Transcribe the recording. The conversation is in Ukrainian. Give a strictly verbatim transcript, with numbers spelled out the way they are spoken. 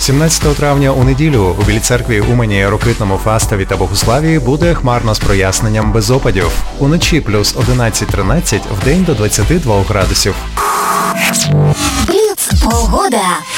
сімнадцятого травня у неділю у Білій церкві Умані, Рокитному, Фастові та Богославії буде хмарно з проясненням без опадів. Уночі плюс одинадцять-тринадцять, вдень до двадцяти двох градусів. Бліц погода.